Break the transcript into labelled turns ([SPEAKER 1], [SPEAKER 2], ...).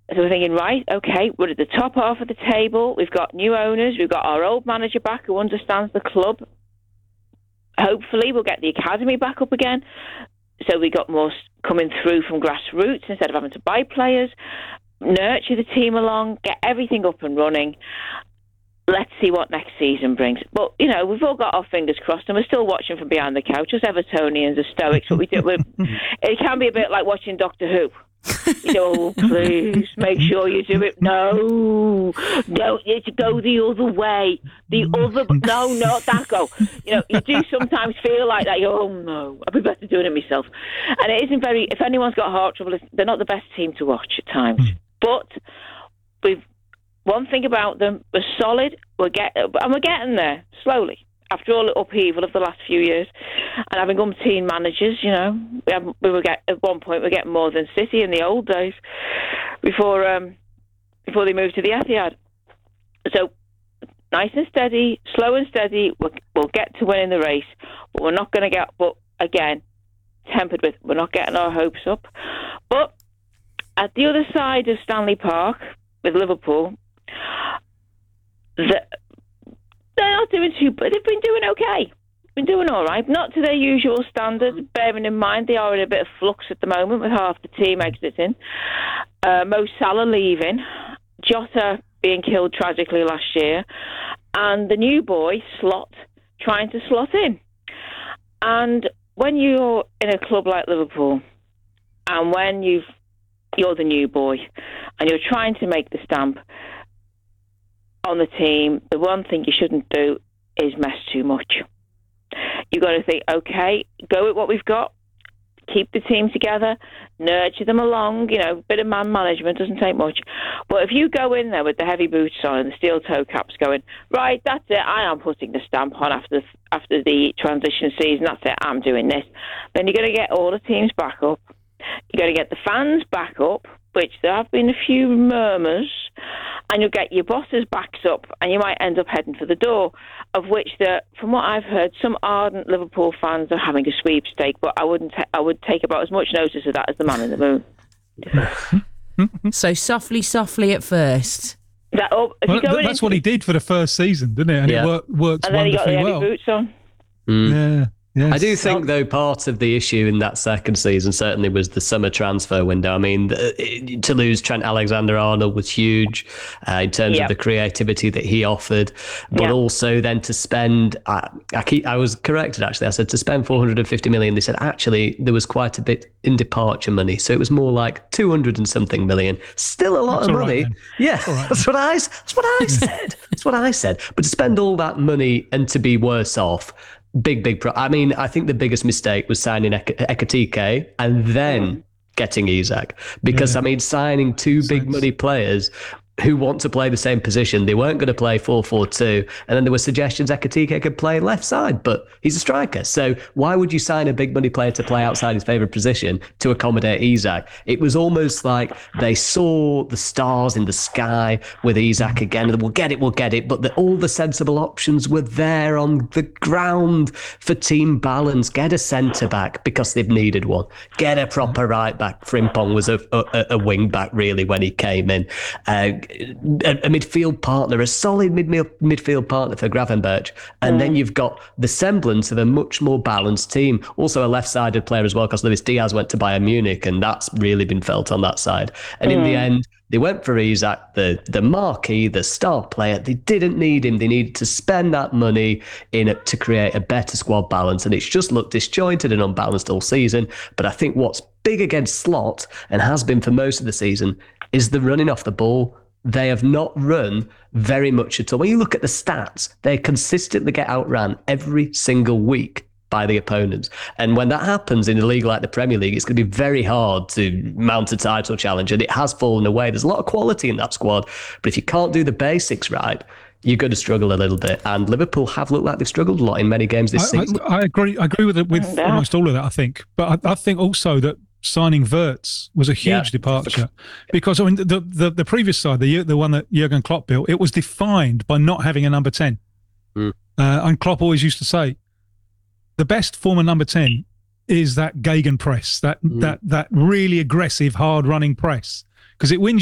[SPEAKER 1] So we're thinking, right, okay, we're at the top half of the table. We've got new owners. We've got our old manager back who understands the club. Hopefully we'll get the academy back up again. So we got more coming through from grassroots instead of having to buy players. Nurture the team along, get everything up and running. Let's see what next season brings. But, you know, we've all got our fingers crossed and we're still watching from behind the couch. Us Evertonians are stoics. But we do, it can be a bit like watching Doctor Who. You know, oh, please make sure you do it. No, it's go the other way. No, not that go. You know, you do sometimes feel like that. Oh no, I'd be better doing it myself. And it isn't very. If anyone's got heart trouble, they're not the best team to watch at times. But we've one thing about them: we're solid. We're getting there slowly. After all the upheaval of the last few years, and having umpteen managers, you know, at one point we're getting more than City in the old days before they moved to the Etihad. So nice and steady, slow and steady. We'll get to winning the race, but we're not going to get. But again, tempered with we're not getting our hopes up. But at the other side of Stanley Park with Liverpool, they're not doing too bad. They've been doing okay. Been doing all right. Not to their usual standards, bearing in mind they are in a bit of flux at the moment with half the team exiting. Mo Salah leaving. Jota being killed tragically last year. And the new boy, Slot, trying to slot in. And when you're in a club like Liverpool, and when you're the new boy, and you're trying to make the stamp on the team, the one thing you shouldn't do is mess too much. You've got to think, okay, go with what we've got, keep the team together, nurture them along, you know, a bit of man management doesn't take much. But if you go in there with the heavy boots on and the steel toe caps going, right, that's it, I am putting the stamp on after the transition season, that's it, I'm doing this, then you're going to get all the teams back up. You're going to get the fans back up, which there have been a few murmurs, and you'll get your bosses' backs up, and you might end up heading for the door, of which, from what I've heard, some ardent Liverpool fans are having a sweepstake, but I would take about as much notice of that as the man in the moon.
[SPEAKER 2] So softly at first.
[SPEAKER 3] That's what he did for the first season, didn't it? And it worked
[SPEAKER 1] and then he got the heavy boots on.
[SPEAKER 3] Yeah. Yes.
[SPEAKER 4] I do think, though, part of the issue in that second season certainly was the summer transfer window. I mean, to lose Trent Alexander-Arnold was huge in terms of the creativity that he offered, but also then to spend, I was corrected, actually, I said to spend 450 million. They said, actually, there was quite a bit in departure money. So it was more like 200 and something million. Still a lot of money. Right, that's what I said. That's what I said. But to spend all that money and to be worse off, I mean, I think the biggest mistake was signing Ekitike and then getting Isak. Because, I mean, signing two big money players who want to play the same position. They weren't going to play 4-4-2. And then there were suggestions Ekitike could play left side, but he's a striker. So why would you sign a big money player to play outside his favourite position to accommodate Isak? It was almost like they saw the stars in the sky with Isak again. And we'll get it. But all the sensible options were there on the ground for team balance. Get a centre-back because they've needed one. Get a proper right-back. Frimpong was a wing-back, really, when he came in. A midfield partner, a solid midfield partner for Gravenberch. And then you've got the semblance of a much more balanced team. Also a left-sided player as well, because Luis Diaz went to Bayern Munich, and that's really been felt on that side. And in the end, they went for Isak, the marquee, the star player. They didn't need him. They needed to spend that money to create a better squad balance. And it's just looked disjointed and unbalanced all season. But I think what's big against Slot, and has been for most of the season, is the running off the ball. They have not run very much at all. When you look at the stats, they consistently get outran every single week by the opponents. And when that happens in a league like the Premier League, it's going to be very hard to mount a title challenge. And it has fallen away. There's a lot of quality in that squad. But if you can't do the basics right, you're going to struggle a little bit. And Liverpool have looked like they've struggled a lot in many games this season.
[SPEAKER 3] I agree with almost all of that, I think. But I think also that signing Wirtz was a huge departure, because I mean the previous side, the one that Jurgen Klopp built, it was defined by not having a number 10. And Klopp always used to say, the best form of number 10 is that Gegenpress, that really aggressive, hard running press, because it wins